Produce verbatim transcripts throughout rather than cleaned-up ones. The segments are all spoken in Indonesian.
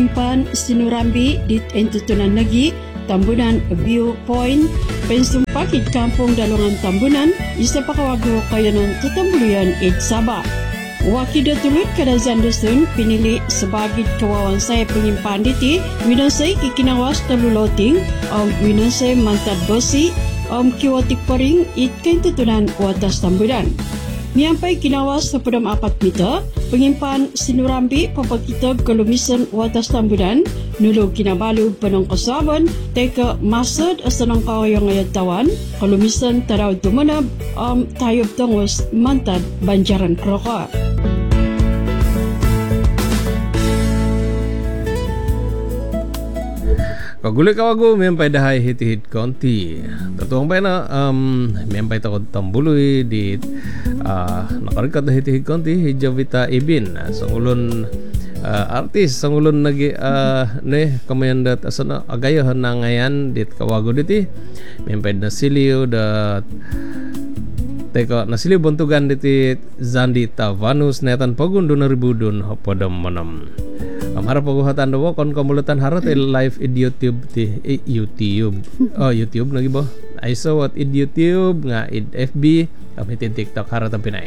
pengimpan sinurambi di entutunan nagi Tambunan Viewpoint pensumpakit kampung Dalungan Tambunan isa pakawago kaya ng tutambuluyan it Sabah. Wakida tulad kada zandusun pinili sebagai kawawan saya pengimpan diti winansay ikinawas taluloting ang winansay mantad bosi ang kiwatik paring it kentutunan watas Tambunan. Niyampay kinawas sa padam apat mita, pengimpan sinurambi papakita kalumisan watas Tambunan, nulog kinabalu panong kasaban, teka masad asanang kawayang ayatawan, kalumisan taraw tumanab, um, tayob tangos mantad Banjaran Kroka. Kaguli kawago miyempay dahay hiti-hit konti. Tatuang pa na um, miyempay takot tambuloy di uh, nakarikad na hiti-hit konti hijavita ibin. Sangulon uh, artis, sangulon nagi uh, ne kamayandat asana agayahan na ngayan dit kawago diti. Miyempay na siliw dat teka nasiliw buntugan diti Zandi Tavanus netan pagun duna ribudun hapadam manam. Am harap paguhatan daw kon kamulutan harap eh, live in YouTube ti eh, YouTube. Oh, YouTube lagi ba? I saw what in YouTube nga in F B kami tin TikTok harap ang pinay.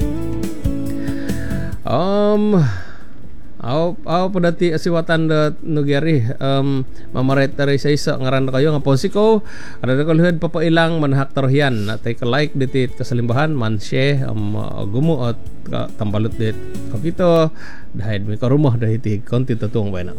Um Aw aw padati asiwatan da nugeri um mamaret tari sa isa ngaran kayo nga posiko ada ko luhad papailang manhak tarhian na take a like ditit kasalimbahan man share um, gumuot ka tambalot dit kapito dahil mi karumah dahiti konti tutung bana.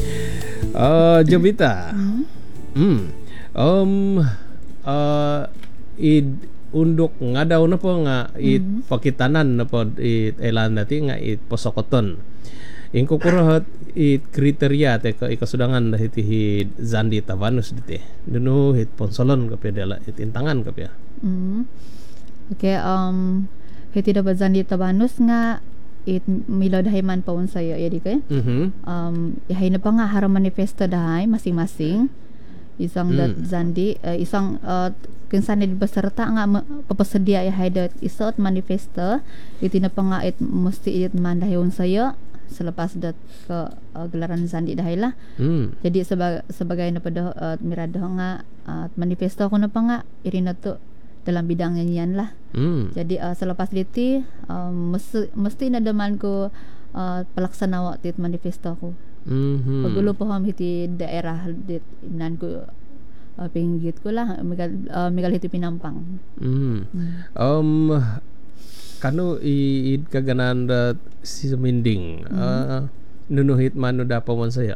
Uh Jovita. Hmm. Um uh id undok ngadaw na po nga it mm-hmm. pakitanan na po it elan dati nga it posokoton. Ingko kurahat it kriteria te ka ikasudangan dahil hit Zandi Tavanus dite. Duno hit ponsolon kapya dala it intangan kapya. Mm. Okay, um hit dapat Zandi Tavanus nga it milaw dahay man paun sayo ya di kay. Mhm. Um yahay na pa nga hara manifesto dahay masing-masing. Isang mm. dat Zandi uh, isang uh, kinsan di beserta nga papasedia yahay dat isot manifesto iti na pa nga it musti it man dayon sayo selepas dat ke uh, gelaran Zandi dahil lah. Mm. Jadi sebagai sebagai na pada uh, mirado nga uh, manifesto ko na pa nga irina to dalam bidang nyanyian lah. Mm. Jadi uh, selepas diti um, mesti mesti na daman ko uh, pelaksana waktu manifesto ko. Mm-hmm. Pagulo po ham hiti daerah dit nan ko uh, pinggit ko lah migal uh, migal hiti Pinampang. Mm. Mm. Um kanu iid kaganan dat si Suminding mm. uh, nunuhit manu dapaw man saya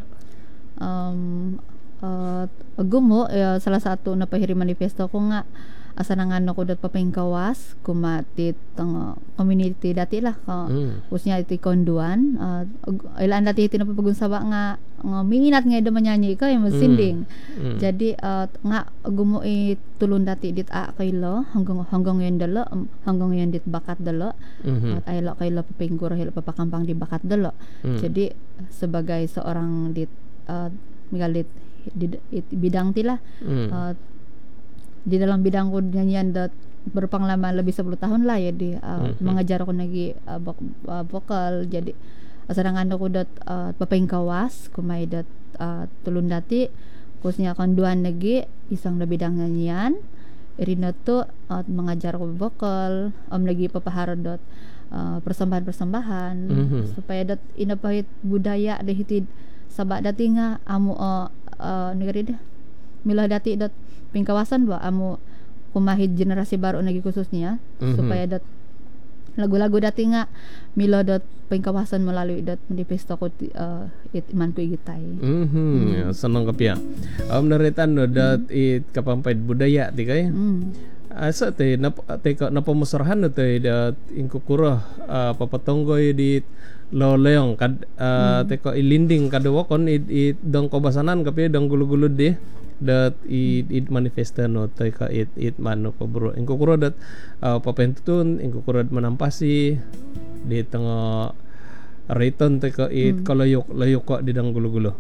um uh, gumo uh, salah satu na pahiri manifesto ko nga asa nangan ako dat papengkawas kumatit tang community dati lah ka mm. usnya iti konduan uh, ilan dati iti napapagunsaba nga nga minginat nga ida manyanyi ka yung sinding mm. mm. jadi uh, nga gumo tulun dati dit a kaylo hanggang hanggang yon dalo hanggang yon dit bakat dalo mm-hmm. at aylo kaylo papenggur hilo papakampang di bakat dalo mm. jadi sebagai seorang dit uh, migalit di, di, bidang tila mm. uh, di dalam bidang ko nyanyian dat berpengalaman lebih sepuluh tahun lah ya di uh, mm-hmm. mengajar ako lagi uh, uh, vokal jadi asarangan ako dat uh, papengkawas kumay dat uh, tulun dati kusnya kanduan lagi isang na bidang nyanyian irina to at uh, mengajar ko vokal om lagi papaharod dat uh, persembahan-persembahan mm-hmm. supaya dat inapahit budaya dahiti sabak dati nga amu uh, uh, negeri dah milah dati dat pingkawasan ba amu kumahid generasi baru lagi khususnya mm-hmm. supaya dat lagu-lagu dati nga milo dat pingkawasan melalui dat manifesto ko uh, it man ko igitay. Mhm. Mm. Sanang kapya. Um naritan no dat mm. it kapampay budaya ti kay. Mm. Asa te nap te ka napamusarahan no te dat inkukura uh, papatonggoy di loleyong kad uh, mm. te ka ilinding kadwa kon it, it dong kobasanan kapya dong gulu-gulud di dat it, it manifesta no tay ka it it man no pabro ingko kuro dat uh, papentutun ingko kuro manampasi di tanga return tay ka it hmm. kalayok layok ka di dang gulo-gulo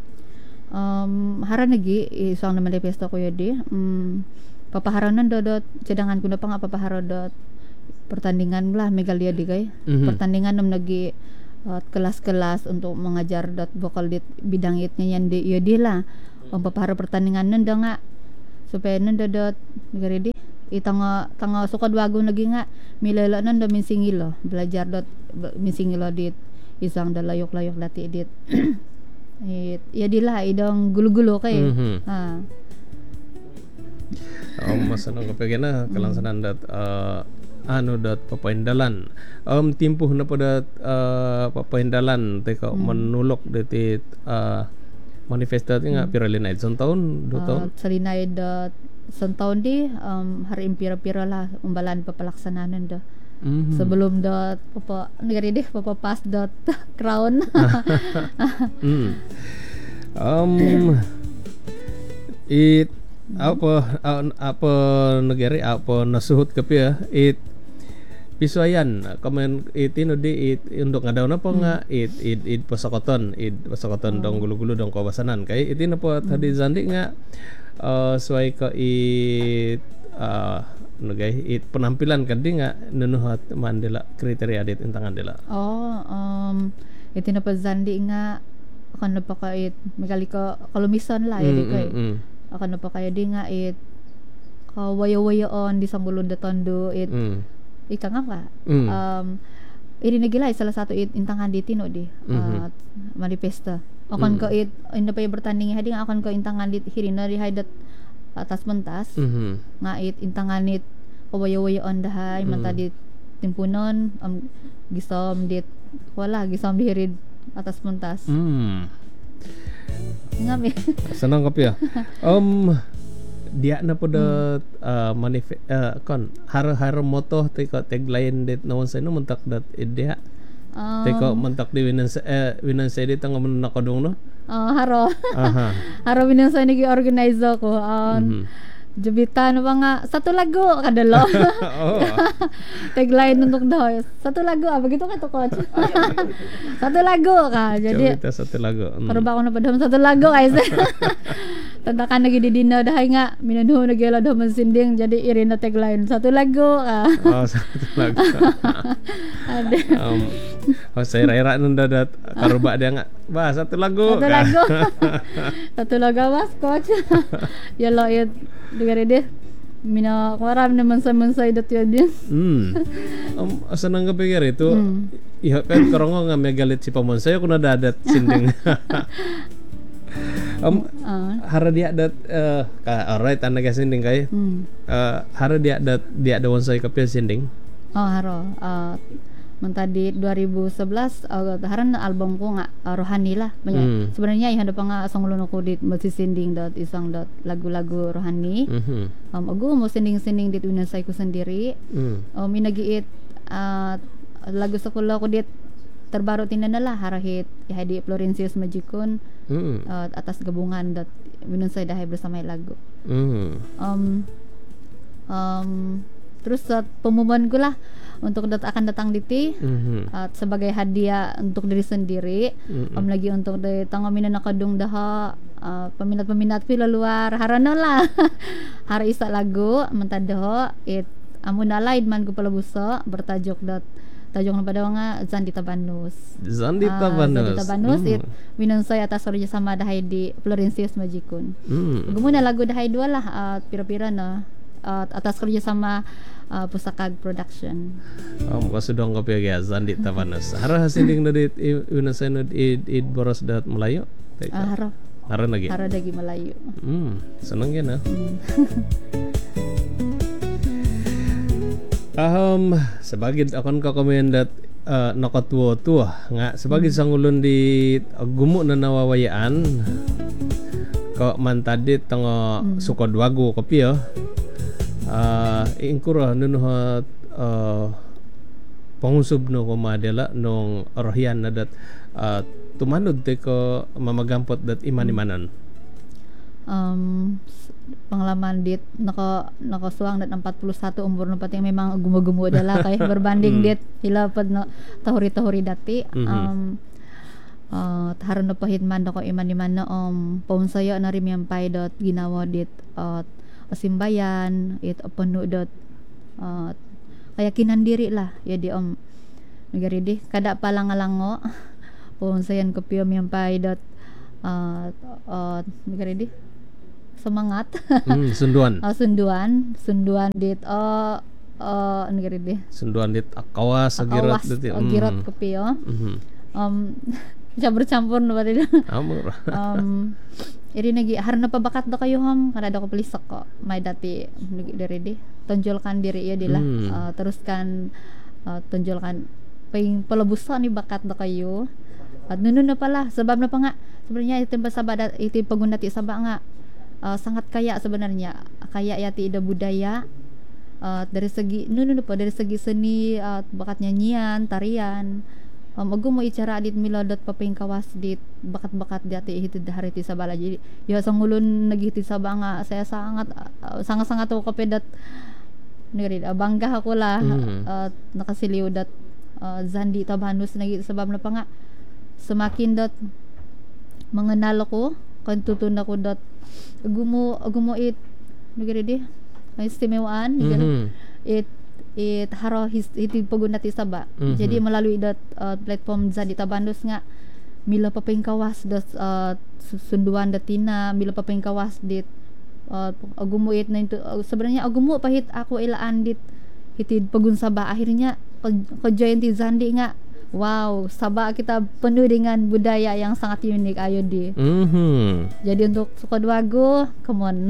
um haran lagi isang na manifesto ko yadi um, papaharanan dodot cadangan kuna pa nga papaharodot pertandingan lah megalia di kay mm-hmm. pertandingan nam lagi uh, kelas-kelas untuk mengajar dot vokal dit bidang itnya yang di ya di lah om papahara pertandingan nenda nga supaya nenda dot negara di itanga tanga suka dwago lagi nga milala nenda minsingilo belajar dot minsingilo dit isang dalayok-layok dati dit it ya di lah idong gulo-gulo kay Mhm. ah Um, masanang kapagana kalangsanan dat uh, ano dat papaindalan um timpuh na po dat uh, papaindalan teka manulok dati uh, manifesto ti nga piralin na isang taon do uh, taon salinay dot isang taon di um, hari impira-pira lah umbalan papalaksananan do Mhm. sebelum dot papa negara deh papa pas dot crown Mm. Um it apa a- apa negara apa nasuhut ka pia it pisuayan komen itino di it untuk ngadaw na po nga it it it pasakoton it pasakoton dong gulu-gulu dong kawasanan kay itino po tadi zandi nga uh, suai ka it uh, nagay it penampilan kadi nga nunuhat mandela kriteria dit intangan dila. oh um itu na pa zandi nga akan na pa kait magali ka kalumisan lah ya di kay mm, akan na pa kaya di nga it kawayo-wayoon di sanggulod da tondo it mm, ika nga ka mm, um iri nagila salah satu it intangan di tino di uh, manifesto akan ko it inda pa yung bertanding hadi nga akan ko intangan di hirina di haydat atas mentas mhm, nga it intangan it kawayo-wayoon dahay manta dit timpunon um, gisom dit wala gisom dihirid atas mentas mm. nga mi Senang kopi ya. Um dia na po dat uh, manif uh, kon har har moto teko tagline det nawon sa no mentak dat idea um, teko mentak di winan sa eh, winan sa dit ang mun nakadong no. uh, haro Aha. haro binasa ni organize ko um, Mhm. Jubitan ba nga satu lagu kadalo Oh. tagline untuk daw satu lagu ah begitu ka to coach satu lagu ka jadi Jadi satu lagu. Mm. karon ba ako napadam satu lagu guys tandakan lagi di dina dahay nga minunuho na gila daw mansinding jadi iri na tagline satu lagu ka Oh, satu lagu. ada um, oh, saya rera nunda dat karuba dia nga. Ba, satu lagu. satu Ka. lagu satu lagu mas coach ya lo ya digare deh mina kumaram naman sa mansay dat yun din Hmm. Um, asa nang kapigir itu? Hmm. Iha kan karongo nga may galit si pamonsay ko na dadat sinding. um ah hara dia dat uh, ka alright anda ga sinding kay. hmm. Uh, hara dia dat dia da wonsay kapia sinding. Oh haro uh, menta di dua ribu sebelas uh, haran album ko nga uh, rohani lah banyak Hmm. sebenarnya yang ada nga asong luno ko dit masisinding dot isang dot lagu-lagu rohani Mhm. um ago mo sinding-sinding dit unasay ko sendiri Hmm. um minagiit uh, lagu sekolah ko dit terbaru tinanala harahit ihadi Florencius Majikun Hmm. uh, atas gabungan dot minunsay dahay bersama lagu Hmm. um um terus uh, pengumuman ko lah untuk dat akan datang diti Mhm. at sebagai hadiah untuk diri sendiri Mm-mm. om lagi untuk de tanggamin na nakadung daha uh, peminat-peminat pila luar harana lah hari isa lagu mentadaho it amun nalaid man ko palabuso bertajuk dot tajuk na padaw nga Zandi Tabanus Zandi Ah, Tabanus. Zandi Tabanus Hmm. it minunsay atas kerja sama dahay di Florencius Majikun Hmm. gumuna lagu dahay dua lah at pira-pira na at atas kerja sama uh, Pusakag Production. Um, kasudong kapia kaya Zandi Tabanus. Hara sinding na dit winansay no id id boros dat Melayu. Teka. Ah, haro Hara lagi. haro dagi Melayu. Hmm, seneng yan ah. Hmm. Um, sebagai akon ka komendat uh, nakatuwa tuwa nga sebagai sangulon di uh, gumo na nawawayaan ko mantadit tanga sukod wago kapia. Uh, ingkura nunuhat uh, pangusub no kumadela nung rohyan na dat uh, tumanod te ko mamagampot dat iman-imanan. Um, s- pengalaman dit naka nakasuang dat empat puluh satu umur na pati memang gumo-gumo dala kay berbanding Hmm. dit hilapad no tahuri-tahuri dati Mhm. um uh, taharon na pahitman ko iman-iman na um paunsayo na rin yung pay dot ginawa dit uh, simbayan it penuh dot uh, kayakinan diri lah ya di om negeri di kada palang-alango kung sayan ko piyo miyampai dot uh, uh, negeri di semangat Hmm, sunduan. uh, sunduan sunduan dit uh, uh, negeri di Sunduan dit akawas agirat awas dit. girot ko piyo Mhm. um campur-campur no badil Amor. um iri nagi harna pabakat do kayo ham kada ko pelisak ko may dati nagi dari di tonjolkan diri ya dilah Hmm. uh, teruskan uh, tonjolkan ping pelebusan ni bakat do kayo at nunun na pala sebab na pa nga sebenarnya itu sabada itu pengguna ti sabak nga uh, sangat kaya sebenarnya kaya ya ti ida budaya uh, dari segi nunun na pa dari segi seni uh, bakat nyanyian tarian. Um, agu mo icara dit milodot paping kawas dit bakat-bakat dati hitid hari ti sabala jadi ya sangulun nagihitid sabang nga saya sangat uh, sangat-sangat ako kapedat nagrid uh, bangga ako lah Mhm. uh, nakasiliw dat uh, Zandi Tabanus nagi sabab na pa nga semakin dot mengenal ko kan tutun ako dot agu mo agu mo it nagrid di istimewaan Mhm. it it haro his iti paguna ti saba. Mhm. Jadi melalui dot uh, platform Zandi Tabandos nga mila paping kawas dot uh, sunduan datina mila paping kawas dit uh, agumo it na ito uh, sebenarnya agumo pahit ako ilaan dit hitid pagun saba akhirnya ko-join ti Zandi nga wow saba kita penuh dengan budaya yang sangat unik ayo di. Mhm. Jadi untuk Sukodoago come on.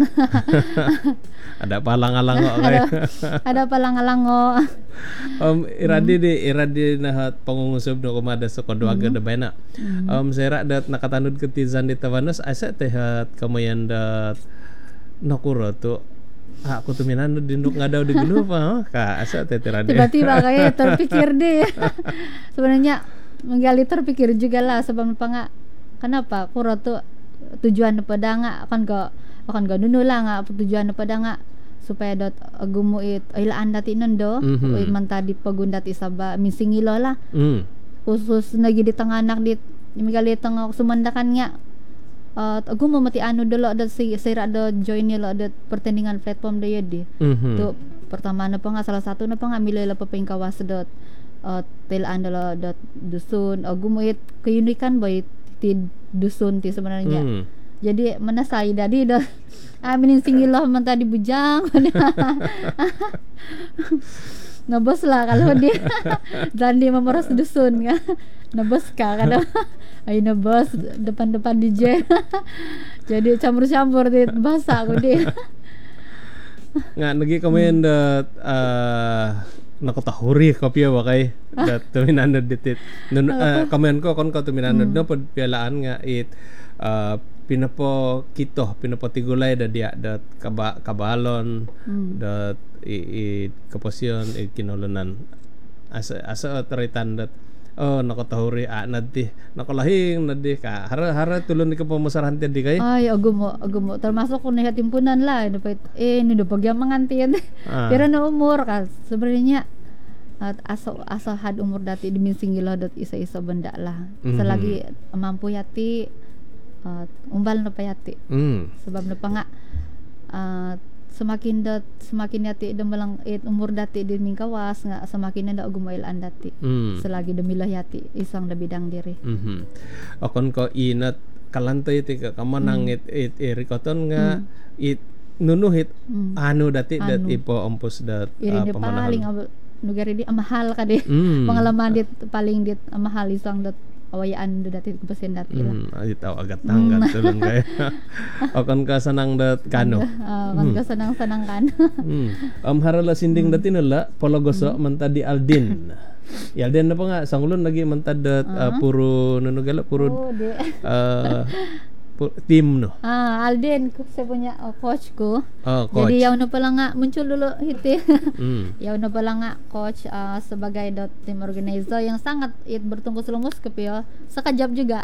Ada palang-alango kayo. Ada palang-alango. Um, iradi di iradi nahat pangungusub no kumada sa Kodoaga da bena. Um, sera dat nakatanud ke ti Zandi Tabanus asa tehat kamayan dat nakuro to. Ah, aku tuh minano dinduk ngadaw di genu pa ka asa teh iradi. Tiba-tiba kayak terpikir deh. Sebenarnya menggali terpikir juga lah sebab apa nga kenapa kuro tuh tujuan pada nga akan ga akan ga nuno lah nga tujuan pada nga supaya dot agumuit ilaan dati nando Mhm. uy man tadi pagunda ti saba minsingilo lah Mm. khusus nagi di tengah anak dit migali tengah sumandakan nga uh, agumo mati anu dulu ada si sira ada join nila ada pertandingan platform dia di Mhm. tu pertama na pa nga salah satu na pa nga milala pa ping kawas dot uh, telaan dala dot dusun agumuit keunikan boy ti dusun ti sebenarnya. Mm. Jadi mana saya tadi dah aminin singilah man tadi bujang. Nabos lah kalau dia dan dia memeras dusun kan. Nabos ka kada. Ay nabos depan-depan D J. Jadi campur-campur di bahasa aku dia. Nga nagi kamayan dat uh, nakatahuri kopya wakay dat tuminanod ditit. Nun uh, kamayan ko kon ko tuminanod no pod pialaan nga it uh, pinapo kito pinapo tigulay da dia dat kaba kabalon dat i, i kaposyon i kinulunan asa asa teritan dat oh nakatahuri a nadti nakalahing nadti ka hara hara tulon ni kapamasarahan ti di kay Ay agumo agumo termasuk kun niya timpunan lah dapat eh ini dapat pagyamangan tiyan. Ah. Pero na umur kan sebenarnya at asa asa had umur dati diminsingilo dot isa-isa benda lah. Mhm. Selagi mampu yati uh, umbal na payati mm. sebab na pa nga uh, semakin dat semakin yati demalang it umur dati di mingkawas nga semakin na gumailan dati Mm. selagi demilah yati isang da bidang diri. Mhm. Akon ko inat kalantoy ti ka kamanang it it irikoton nga it nunuhit Mm. anu dati dat Anu. ipo ompos dat Iri uh, di paling ab- negara di amahal ka di. Mm. Pengalaman dit paling dit amahal isang dat awayaan do dati kupasen dati lah. Mm, ay taw agat tanggal tulon kay. Akon ka sanang dat kano. Uh, kan ka sanang-sanang kan. Hmm. Um harala sinding dati nula pologoso mantadi Aldin. Ya Aldin na pa nga sangulon lagi mantad dat uh, puro nunugala puro Oh, di. uh, pu- team no. Ah, Alden ko sa punya oh, coach ko. Oh, coach. Jadi yaw na pala nga muncul dulu hiti. Mm. Yaw na pala nga coach ah, sebagai dot team organizer yang sangat it bertungkus lumus ke Pio. Sekejap juga.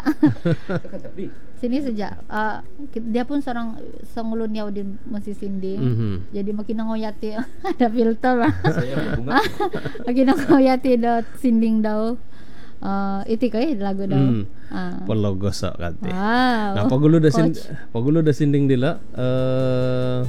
Sini sejak ah, ki- dia pun seorang sangulun yaw din masih sinding. Mhm. Jadi makin nangoyati ada filter. Saya berbunga. Makin nangoyati dot sinding daw. Ah, iti kay lagu daw. Mm. Ah. Pologoso kati. Wow. Nah, pagulo da sin Coach. pagulo da sinding dila eh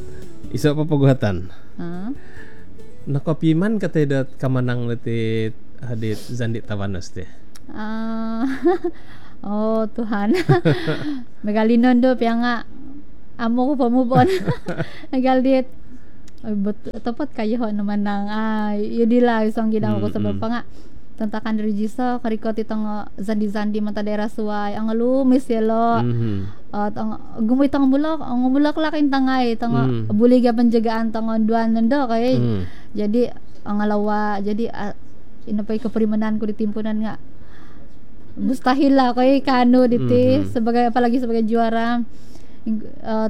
isa pa paguhatan. Ah. Nakopiman kate dat kamanang leti hadit Zandi Tawanos teh? Ah, oh Tuhan. Megalinon do pia nga amo ko pamubon. Nagalit. Ay but tepat kayo naman nang ay yudila isang ginawa ko sa Mm, mm. bapa nga tentakan register karikot itong uh, zandi-zandi mata daerah suway ang lumis yelo. Mhm. At ang gumoy tang bulak, ang bulak lakin tangay tang Mm. buliga penjagaan tang duan nando kay. Mm. Jadi ang alawa jadi uh, inapay kaprimanan ko di timpunan nga mustahil lah kay kano diti Mhm. sebagai apalagi sebagai juara uh,